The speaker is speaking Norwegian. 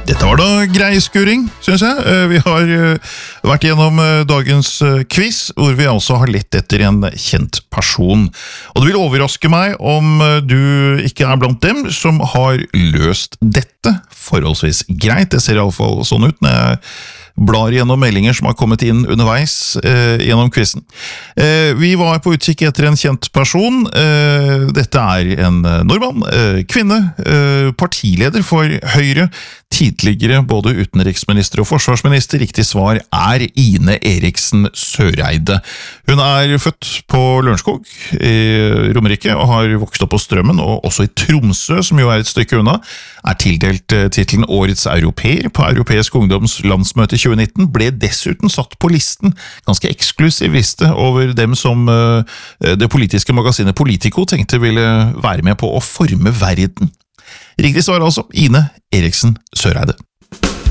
Dette var da grei skuring, synes jeg. Vi har vært gjennom dagens quiz, hvor vi altså har lett etter en kjent person. Og det vil overraske meg om du ikke er blant dem som har løst dette forholdsvis greit. Det ser i alle fall sånn ut når jeg blar gjennom meldinger som har kommet inn underveis gjennom quizen. Vi var på utkikk etter en kjent person. Dette er en nordmann, kvinne, partileder for Høyre, tidligere både utenriksminister og forsvarsminister. Riktig svar er Ine Eriksen Søreide. Hun er født på Lørenskog i Romerike og har vokst opp på Strømmen, og også i Tromsø, som jo er et stykke unna, er tildelt titelen Årets Europeer på Europeisk Ungdoms landsmøte 2019, ble dessuten satt på listen, ganske eksklusiv liste, over dem som det politiske magasinet Politico tenkte ville være med på å forme verden. Riktig svar altså, Ine Eriksen Søreide.